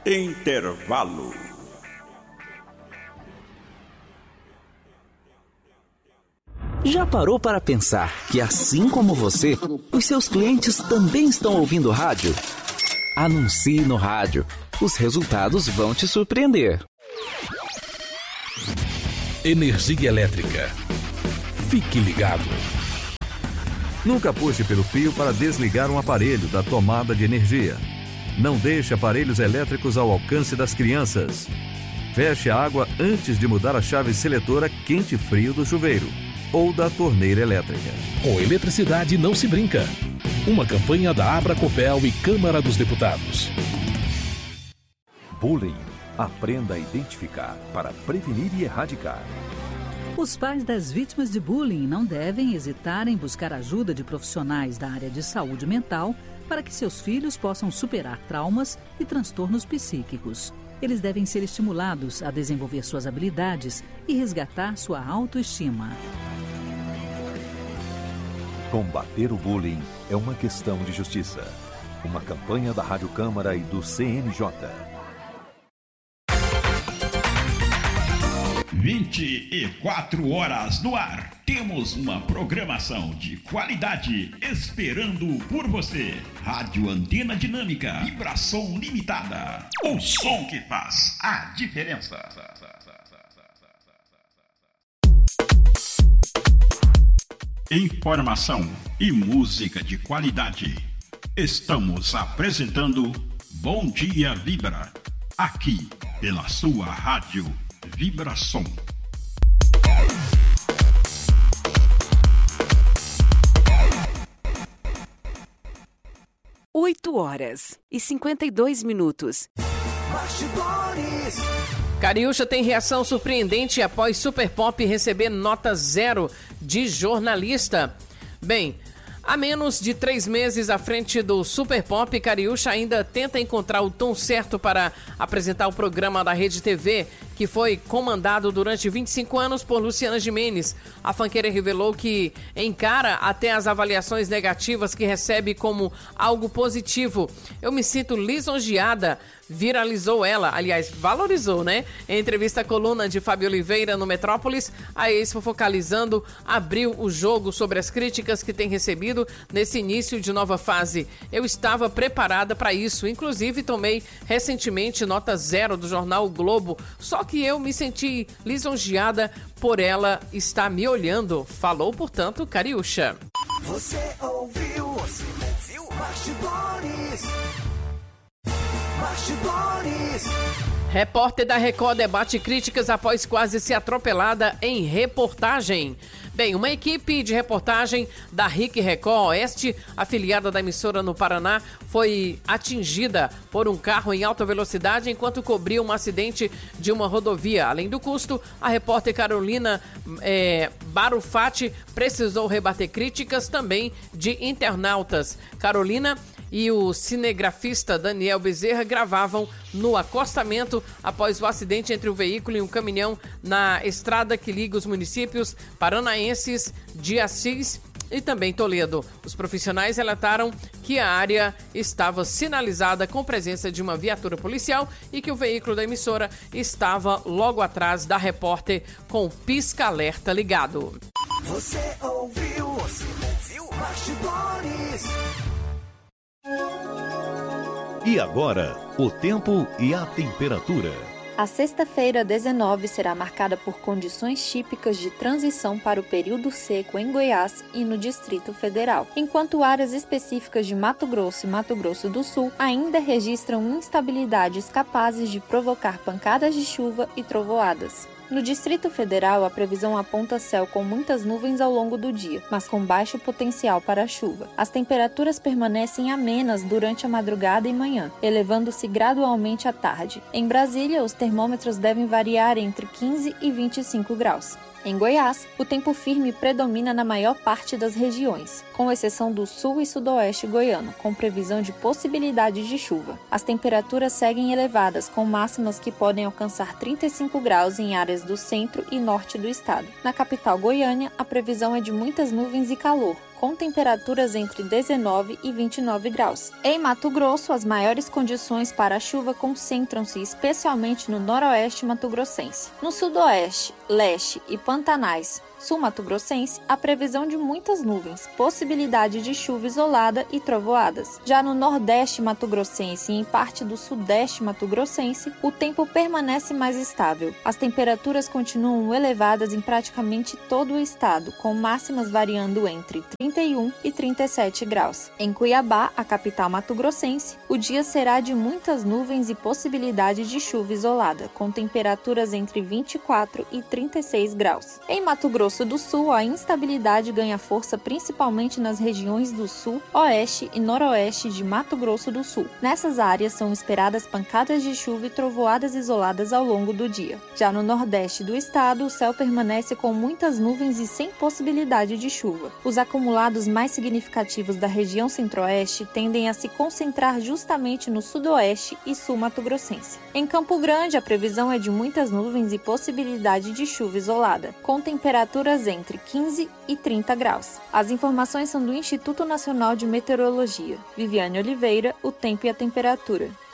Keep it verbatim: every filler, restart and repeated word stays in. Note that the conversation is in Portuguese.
Intervalo. Já parou para pensar que, assim como você, os seus clientes também estão ouvindo rádio? Anuncie no rádio. Os resultados vão te surpreender. Energia elétrica. Fique ligado. Nunca puxe pelo fio para desligar um aparelho da tomada de energia. Não deixe aparelhos elétricos ao alcance das crianças. Feche a água antes de mudar a chave seletora quente e frio do chuveiro ou da torneira elétrica. Com eletricidade não se brinca. Uma campanha da Abracopel e Câmara dos Deputados. Bullying. Aprenda a identificar para prevenir e erradicar. Os pais das vítimas de bullying não devem hesitar em buscar ajuda de profissionais da área de saúde mental para que seus filhos possam superar traumas e transtornos psíquicos. Eles devem ser estimulados a desenvolver suas habilidades e resgatar sua autoestima. Combater o bullying é uma questão de justiça. Uma campanha da Rádio Câmara e do C N J. vinte e quatro horas no ar. Temos uma programação de qualidade esperando por você. Rádio Antena Dinâmica, vibração limitada. O som que faz a diferença. Informação e música de qualidade. Estamos apresentando Bom Dia Vibra, aqui pela sua rádio Vibração. oito horas e cinquenta e dois minutos. Cariúcha tem reação surpreendente após Super Pop receber nota zero de jornalista. Bem, há menos de três meses à frente do Super Pop, Cariúcha ainda tenta encontrar o tom certo para apresentar o programa da Rede T V, que foi comandado durante vinte e cinco anos por Luciana Gimenez. A funkeira revelou que encara até as avaliações negativas que recebe como algo positivo. Eu me sinto lisonjeada, viralizou ela, aliás, valorizou, né? Em entrevista à coluna de Fábio Oliveira no Metrópolis, a ex-focalizando abriu o jogo sobre as críticas que tem recebido nesse início de nova fase. Eu estava preparada para isso, inclusive tomei recentemente nota zero do jornal o Globo, só que eu me senti lisonjeada por ela estar me olhando, falou, portanto, Cariúcha. Você ouviu, você ouviu, Bastidores. Bastidores. Repórter da Record debate críticas após quase ser atropelada em reportagem. Bem, uma equipe de reportagem da R I C Record Oeste, afiliada da emissora no Paraná, foi atingida por um carro em alta velocidade enquanto cobria um acidente de uma rodovia. Além do custo, a repórter Carolina é, Barufati precisou rebater críticas também de internautas. Carolina e o cinegrafista Daniel Bezerra gravavam no acostamento após o acidente entre o veículo e um caminhão na estrada que liga os municípios paranaenses de Assis e também Toledo. Os profissionais relataram que a área estava sinalizada com presença de uma viatura policial e que o veículo da emissora estava logo atrás da repórter com pisca-alerta ligado. Você ouviu, você ouviu, Bastidores. E agora, o tempo e a temperatura. A sexta-feira, dezenove, será marcada por condições típicas de transição para o período seco em Goiás e no Distrito Federal, enquanto áreas específicas de Mato Grosso e Mato Grosso do Sul ainda registram instabilidades capazes de provocar pancadas de chuva e trovoadas. No Distrito Federal, a previsão aponta céu com muitas nuvens ao longo do dia, mas com baixo potencial para chuva. As temperaturas permanecem amenas durante a madrugada e manhã, elevando-se gradualmente à tarde. Em Brasília, os termômetros devem variar entre quinze e vinte e cinco graus. Em Goiás, o tempo firme predomina na maior parte das regiões, com exceção do sul e sudoeste goiano, com previsão de possibilidade de chuva. As temperaturas seguem elevadas, com máximas que podem alcançar trinta e cinco graus em áreas do centro e norte do estado. Na capital Goiânia, a previsão é de muitas nuvens e calor, com temperaturas entre dezenove e vinte e nove graus. Em Mato Grosso, as maiores condições para a chuva concentram-se especialmente no noroeste mato-grossense. No sudoeste, leste e Pantanais, sul mato-grossense, a previsão de muitas nuvens, possibilidade de chuva isolada e trovoadas. Já no nordeste mato-grossense e em parte do sudeste mato-grossense, o tempo permanece mais estável. As temperaturas continuam elevadas em praticamente todo o estado, com máximas variando entre trinta e um e trinta e sete graus. Em Cuiabá, a capital mato-grossense, o dia será de muitas nuvens e possibilidade de chuva isolada, com temperaturas entre vinte e quatro e trinta e seis graus. Em Mato Grosso do Sul, a instabilidade ganha força principalmente nas regiões do sul, oeste e noroeste de Mato Grosso do Sul. Nessas áreas são esperadas pancadas de chuva e trovoadas isoladas ao longo do dia. Já no nordeste do estado, o céu permanece com muitas nuvens e sem possibilidade de chuva. Os acumulados mais significativos da região centro-oeste tendem a se concentrar justamente no sudoeste e sul mato-grossense. Em Campo Grande, a previsão é de muitas nuvens e possibilidade de chuva isolada, com temperaturas entre quinze e trinta graus. As informações são do Instituto Nacional de Meteorologia. Viviane Oliveira, o tempo e a temperatura.